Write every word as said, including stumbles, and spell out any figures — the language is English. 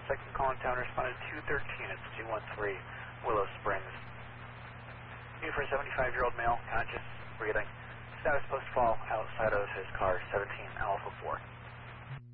second call in town responded two thirteen. It's two one three Willow Springs. Need for a seventy-five-year-old male, conscious, breathing. Status post fall outside of his car, seventeen Alpha four.